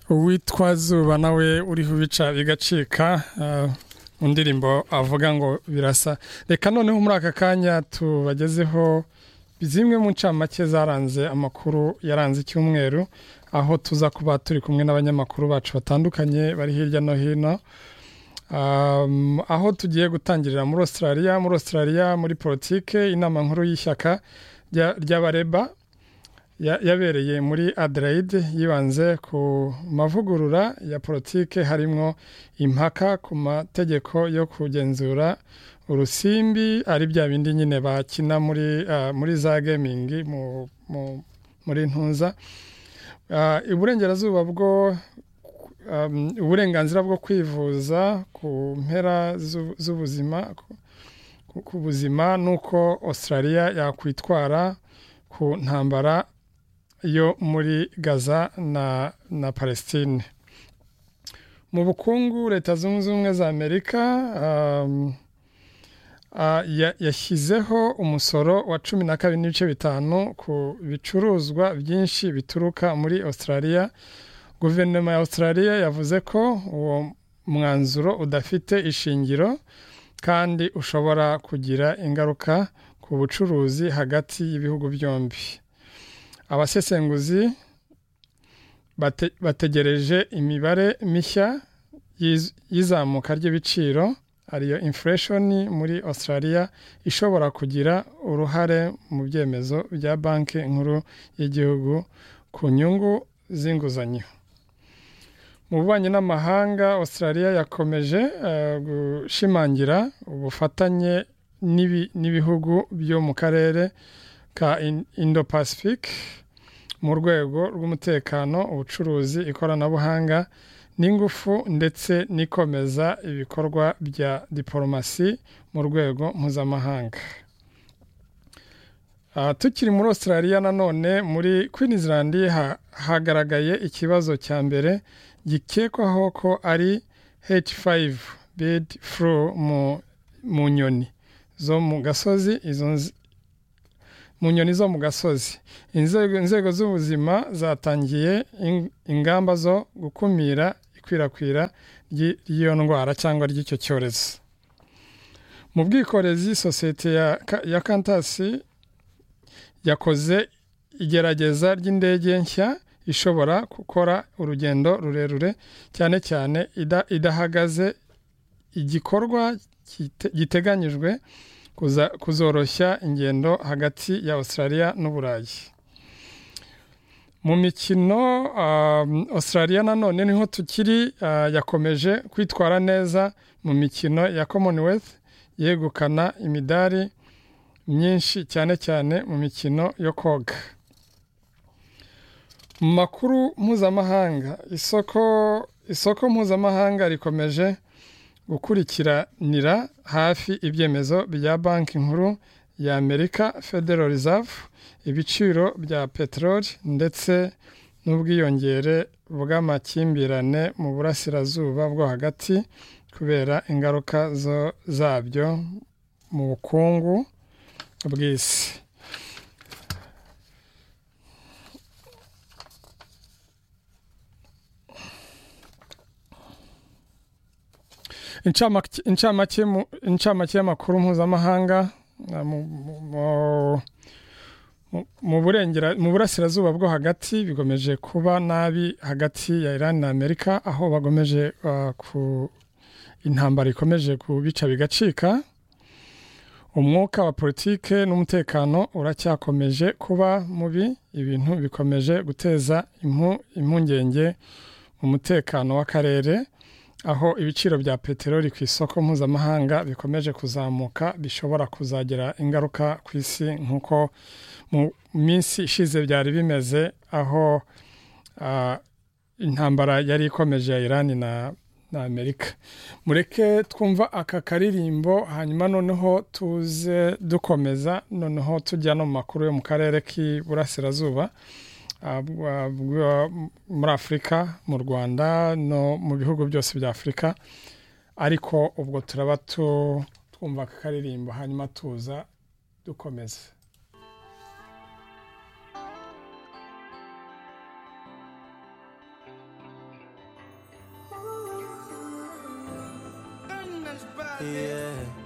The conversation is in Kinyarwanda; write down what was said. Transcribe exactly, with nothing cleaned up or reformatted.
uwitwa Zuba nawe uriho bica bigacika mu ndirimbo avuga ngo birasa. Reka noneho muri aka kanya tubagezeho zimwe mu ncamake zaranze amakuru yaranze icyumweru, aho tuza kuba turi kumwe n'abanyamakuru bacu batandukanye bari hirya no hino. Um, aho tugiye gutangirira muri Australia muri Australia muri politike, inama nkuru y'ishyaka ry'abareba yabereye muri Adelaide yibanze ku mavugurura ya politike, harimo impaka ku mategeko yo kugenzura urusimbi, ari bya bindi nyine bakina muri uh, muri za gaming mu, mu muri ntuza uh, iburengerazuba bwo um, uburenganzira bwo kwivuza ku mpera z'ubuzima ku, ku buzima, nuko Australia yakwitwara ku ntambara yo muri Gaza na na Palestine. Mu bukungu, Leta Zunze Ubumwe za Amerika um, uh, yashyizeho umusoro wa cumi na kabiri n'ibice bitanu ku bicuruzwa byinshi bituruka muri Australia. Guverinoma ya Australia yavuze ko uwo mwanzuro udafite ishingiro kandi ushobora kugira ingaruka ku bucuruzi hagati y'ibihugu byombi. Abasesenguzi bate, bategereje imibare mishya y'izamuka ry'ibiciro, ariyo inflation muri Australia, ishobora kugira uruhare mu byemezo bya banki nkuru y'igihugu ku nyungu z'inguzanyo. Mu bubanyi n'amahanga, Australia yakomeje uh, gushimangira ubufatanye n'ibihugu byo mu karere ka Indo-Pacific mu rwego rw'umutekano, ubucuruzi, ikoranabuhanga n'ingufu, ndetse n'ikomeza ibikorwa bya diplomasi mu rwego mpuzamahanga. Uh, tukiri muri Australia nanone, muri Queensland ha, hagaragaye ikibazo cya mbere gikekwaho ko ari H five bird flu mu, mu nyoni zo mu gasozi. Izo mu nyoni zo mu gasozi, inzego inzego z'ubuzima zatangiye ingamba zo gukumira ikwirakwira ry'iyo ndwara cyangwa ry'icyo cyorezo. Mu bwikorezi, sosiyete ya, ya Qantas yakoze igerageza ry'indege nshya ishobora gukora urugendo rurerure, cyane cyane ida, idahagaze, igikorwa gite, giteganyijwe kuza kuzoroshya ingendo hagati ya Australia n'Uburayi. Mu mikino, uh, Australia nanone niho tukiri, uh, yakomeje kwitwara neza mu mikino ya Commonwealth, yegukana imidari myinshi cyane cyane mu mikino yo koga. Mu makuru mpuzamahanga, isoko isoko mpuzamahanga rikomeje gukurikiranira hafi ibyemezo bya banki nkuru ya Amerika Federal Reserve, ibiciro bya peteroli ndetse n'ubwiyongere bw'amakimbirane mu burasirazuba bwo hagati kubera ingaruka zo zabyo mu bukungu bw'isi. Incamake incamake y'amakuru mpuzamahanga, mu burengera mu burasirazuba bwo hagati bigomeje kuba nabi hagati ya Iran na Amerika, aho bagomeje uh, ku intambara ikomeje kubica bigacika. Umwuka wa politike n'umutekano uracyakomeje kuba mubi, ibintu bikomeje guteza impu, impungenge mu mutekano w'akarere, aho ibiciro bya peteroli ku isoko mpuzamahanga bikomeje kuzamuka, bishobora kuzagira ingaruka ku isi nk'uko mu minsi ishize byari bimeze, aho uh, intambara yari ikomeje ya Iran na, na Amerika. Mureke twumva aka karirimbo, hanyuma noneho tuze dukomeza, noneho tujya no mu makuru yo mu karere k'iburasirazuba muri Afurika, mu Rwanda no mu bihugu byose bya Afurika. Ariko ubwo turaba twumva aka karirimbo, hanyuma tuza dukomeza. yeah.